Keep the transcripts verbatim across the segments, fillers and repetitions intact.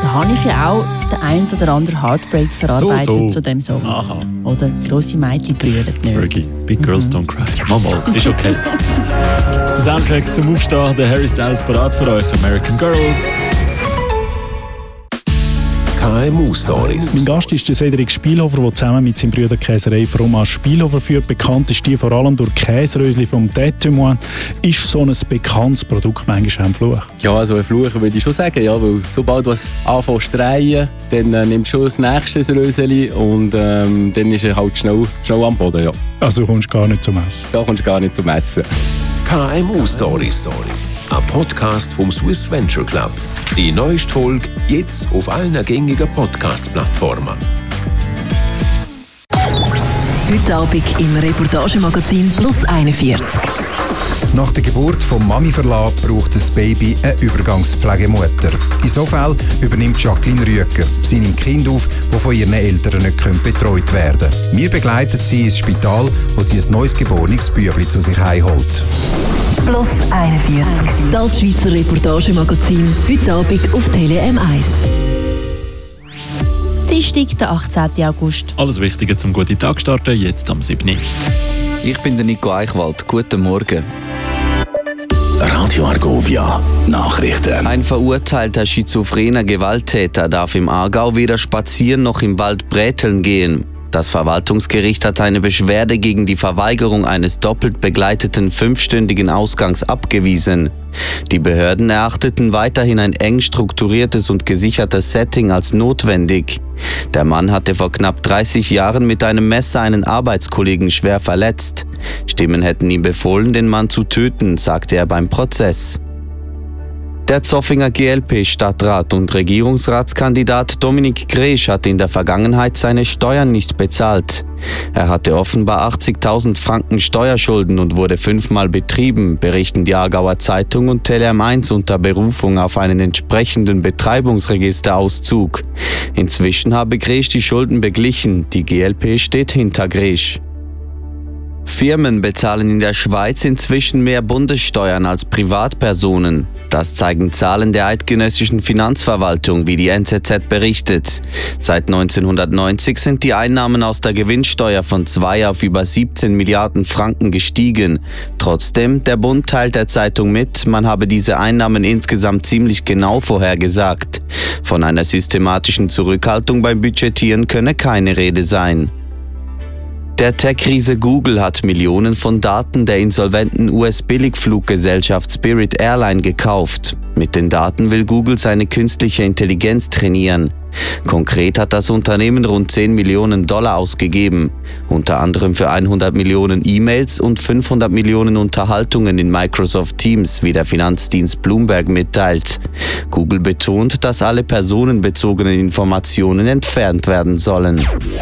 da habe ich ja auch den einen oder anderen Heartbreak verarbeitet so, so. zu dem Song. Aha. Oder grosse Mädchen brüllen nicht. Fergie, Big Girls Don't Cry. Mal, mal, ist okay. Der Soundtrack zum Aufstehen, der Harry Styles parat für euch, American Girls. K M U-Stories. Mein Gast ist der Cedric Spielhofer, der zusammen mit seinem Bruder Käserei Fromage Spielhofer führt. Bekannt ist die vor allem durch Käserösli vom Témoin. Ist so ein bekanntes Produkt manchmal ein Fluch? Ja, also ein Fluch würde ich schon sagen, ja, weil sobald du es anfängst zu drehen, dann äh, nimmst du schon das nächste Röseli und ähm, dann ist er halt schnell, schnell am Boden. Ja. Also du kommst gar nicht zum Essen? Da kommst du gar nicht zum Essen. K M U-Stories, ein Podcast vom Swiss Venture Club. Die neueste Folge jetzt auf allen gängigen Podcast-Plattformen. Heute Abend im Reportagemagazin Plus einundvierzig. Nach der Geburt vom Mami-Verlag braucht das Baby eine Übergangspflegemutter. In so Fall übernimmt Jacqueline Rüeger. Sie nimmt Kinder auf, die von ihren Eltern nicht betreut werden können. Wir begleiten sie ins Spital, wo sie ein neues geborenes Bübli zu sich heimholt. Plus einundvierzig. Das Schweizer Reportagemagazin. Heute Abend auf Tele M eins. Dienstag, der achtzehnten August. Alles Wichtige zum guten Tag starten, jetzt am siebten Ich bin der Nico Eichwald. Guten Morgen. Radio Argovia, Nachrichten. Ein verurteilter schizophrener Gewalttäter darf im Aargau weder spazieren noch im Wald bräteln gehen. Das Verwaltungsgericht hat eine Beschwerde gegen die Verweigerung eines doppelt begleiteten fünfstündigen Ausgangs abgewiesen. Die Behörden erachteten weiterhin ein eng strukturiertes und gesichertes Setting als notwendig. Der Mann hatte vor knapp dreißig Jahren mit einem Messer einen Arbeitskollegen schwer verletzt. Stimmen hätten ihm befohlen, den Mann zu töten, sagte er beim Prozess. Der Zoffinger G L P-Stadtrat und Regierungsratskandidat Dominik Gresch hat in der Vergangenheit seine Steuern nicht bezahlt. Er hatte offenbar achtzigtausend Franken Steuerschulden und wurde fünfmal betrieben, berichten die Aargauer Zeitung und Tele M eins unter Berufung auf einen entsprechenden Betreibungsregisterauszug. Inzwischen habe Gresch die Schulden beglichen, die G L P steht hinter Gresch. Firmen bezahlen in der Schweiz inzwischen mehr Bundessteuern als Privatpersonen. Das zeigen Zahlen der eidgenössischen Finanzverwaltung, wie die N Z Z berichtet. Seit neunzehnhundertneunzig sind die Einnahmen aus der Gewinnsteuer von zwei auf über siebzehn Milliarden Franken gestiegen. Trotzdem, der Bund teilt der Zeitung mit, man habe diese Einnahmen insgesamt ziemlich genau vorhergesagt. Von einer systematischen Zurückhaltung beim Budgetieren könne keine Rede sein. Der Tech-Riese Google hat Millionen von Daten der insolventen U S-Billigfluggesellschaft Spirit Airline gekauft. Mit den Daten will Google seine künstliche Intelligenz trainieren. Konkret hat das Unternehmen rund zehn Millionen Dollar ausgegeben, unter anderem für hundert Millionen E-Mails und fünfhundert Millionen Unterhaltungen in Microsoft Teams, wie der Finanzdienst Bloomberg mitteilt. Google betont, dass alle personenbezogenen Informationen entfernt werden sollen.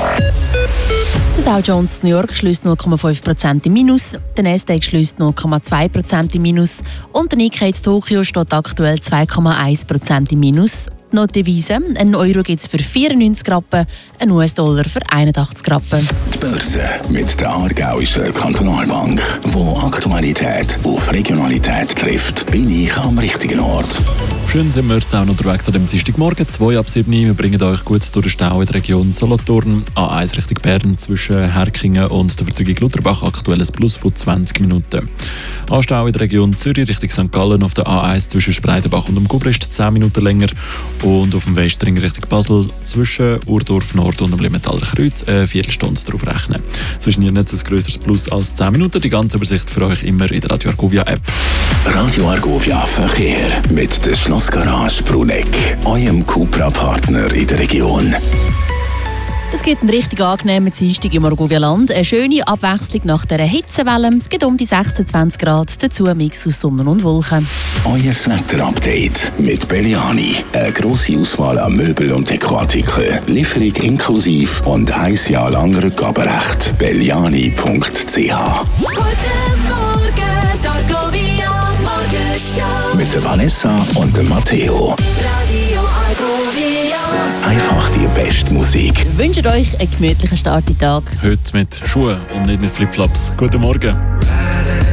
Der Dow Jones New York schließt null Komma fünf Prozent im Minus, der Nasdaq schließt null Komma zwei Prozent im Minus und der Nikkei Tokio steht aktuell zwei Komma eins Prozent im Minus. Noch die Devise, ein Euro gibt es für vierundneunzig Rappen, ein U S-Dollar für einundachtzig Rappen. Die Börse mit der Aargauischen Kantonalbank, wo Aktualität auf Regionalität trifft, bin ich am richtigen Ort. Schön sind wir jetzt auch unterwegs an dem Dienstagmorgen, zwei ab sieben. Wir bringen euch gut durch den Stau in der Region Solothurn, A eins Richtung Bern zwischen Herkingen und der Verzeugung Lutherbach, aktuelles Plus von zwanzig Minuten. Anstau in der Region Zürich Richtung Sankt Gallen auf der A eins zwischen Spreidenbach und dem Gubrist zehn Minuten länger und auf dem Westring Richtung Basel zwischen Urdorf Nord und dem Limentaler Kreuz eine Viertelstunde darauf rechnen. Zwischen ihr nicht ein grösseres Plus als zehn Minuten. Die ganze Übersicht für euch immer in der Radio Argovia App. Radio Argovia Verkehr mit der Schlossgarage Bruneck, eurem Cupra-Partner in der Region. Es gibt einen richtig angenehmen Dienstag im Argovia-Land. Eine schöne Abwechslung nach dieser Hitzewelle. Es geht um die sechsundzwanzig Grad, dazu ein Mix aus Sonne und Wolken. Euer Wetter-Update mit Belliani. Eine grosse Auswahl an Möbel- und Dekoartikeln. Lieferung inklusive und ein Jahr lang Rückgaberecht. belliani punkt c h. Guten Morgen, Argovia Morgenshow. Mit der Vanessa und dem Matteo. Radio Argovia. Einfach die beste Musik. Wir wünschen euch einen gemütlichen Start in den Tag. Heute mit Schuhen und nicht mit Flipflops. Guten Morgen.